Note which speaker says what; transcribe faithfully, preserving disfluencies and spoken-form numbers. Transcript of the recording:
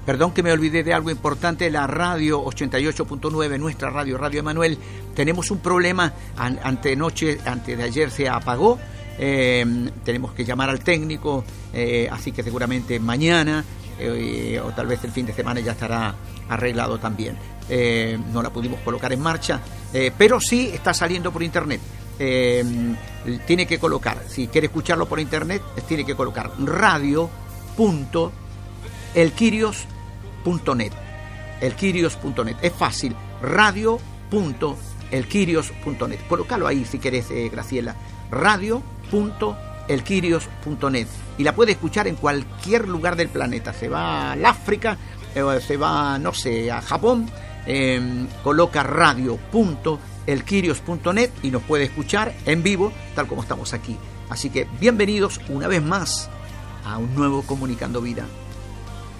Speaker 1: Perdón que me olvidé de algo importante, la radio ochenta y ocho punto nueve, nuestra radio, Radio Emanuel, tenemos un problema, an, antenoche, antes de ayer se apagó, eh, tenemos que llamar al técnico, eh, así que seguramente mañana eh, o tal vez el fin de semana ya estará arreglado también. Eh, no la pudimos colocar en marcha, eh, pero sí está saliendo por internet. Eh, tiene que colocar, si quiere escucharlo por internet, tiene que colocar radio punto elquirios punto net, elquirios punto net, es fácil, radio punto elquirios punto net, colócalo ahí si querés, eh, Graciela, radio punto elquirios punto net, y la puede escuchar en cualquier lugar del planeta. Se va al África, eh, se va, no sé, a Japón, eh, coloca radio punto elquirios punto net y nos puede escuchar en vivo, tal como estamos aquí. Así que bienvenidos una vez más a un nuevo Comunicando Vida.